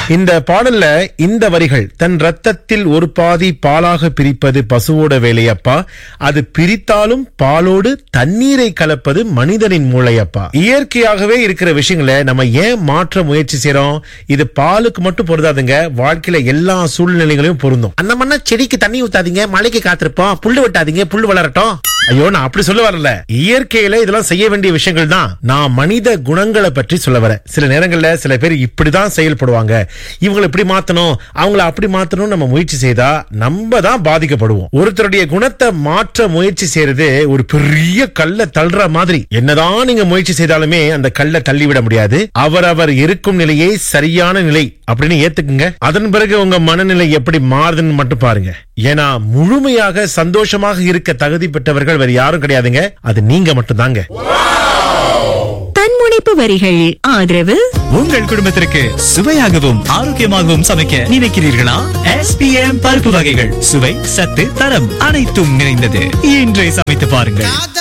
இந்த பாடல்ல இந்த வரிகள், தன் ரத்தத்தில் ஒரு பாதி பாலாக பிரிப்பது பசுவோட வேலையப்பா, அது பிரித்தாலும் பாலோடு தண்ணீரை கலப்பது மனிதனின் மூளையப்பா. இயற்கையாகவே இருக்கிற விஷயங்களை நம்ம ஏன் மாற்ற முயற்சி செய்யறோம்? இது பாலுக்கு மட்டும் பொருந்தாதுங்க, வாழ்க்கையில எல்லா சூழ்நிலைகளையும் பொருந்தும். அந்த மண்ண செடிக்கு தண்ணி ஊத்தாதீங்க, மழைக்கு காத்திருப்போம், புல்லு வெட்டாதீங்க, புல்லு வளரட்டும். ஐயோ, நான் அப்படி சொல்ல வரல. இயற்கையில இதெல்லாம் செய்ய வேண்டிய விஷயங்கள் தான். நான் மனித குணங்களை பற்றி சொல்ல வரேன். சில நேரங்கள்ல சில பேர் இப்படிதான் செயல்படுவாங்க, இவங்களை இப்படி மாத்தணும், அவங்கள அப்படி மாத்தணும் நம்ம முயற்சி செய்தா நம்ம தான் பாதிக்கப்படுவோம். ஒருத்தருடைய குணத்தை மாற்ற முயற்சி செய்யறது ஒரு பெரிய கல்லை தள்ளுற மாதிரி. என்னதான் நீங்க முயற்சி செய்தாலுமே அந்த கல்லை தள்ளிவிட முடியாது. அவரவர் இருக்கும் நிலையை சரியான நிலை அப்படின்னு ஏத்துக்குங்க. அதன் பிறகு உங்க மனநிலை எப்படி மாறுதுன்னு மட்டும் பாருங்க. ஏன்னா முழுமையாக சந்தோஷமாக இருக்க தகுதி பெற்றவர்கள் வேற யாரும் கிடையாதுங்க, அது நீங்க மட்டும் தாங்க. தன்முனைப்பு வரிகள் ஆதரவு. உங்கள் குடும்பத்திற்கு சுவையாகவும் ஆரோக்கியமாகவும் சமைக்க நினைக்கிறீர்களா? SPM பருப்பு வகைகள் சுவை, சத்து, தரம் அனைத்தும் நிறைந்தது. இன்றே சமைத்து பாருங்கள்.